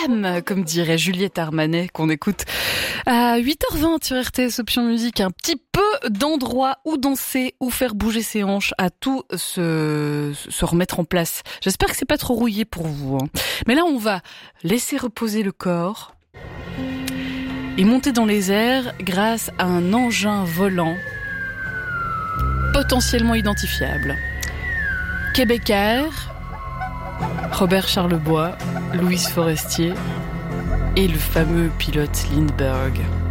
calme, comme dirait Juliette Armanet, qu'on écoute à 8h20 sur RTS Option Musique. Un petit peu d'endroits où danser, où faire bouger ses hanches, à tout se remettre en place. J'espère que c'est pas trop rouillé pour vous, hein. Mais là, on va laisser reposer le corps et monter dans les airs grâce à un engin volant potentiellement identifiable. Québécois, Robert Charlebois, Louise Forestier et le fameux pilote Lindbergh.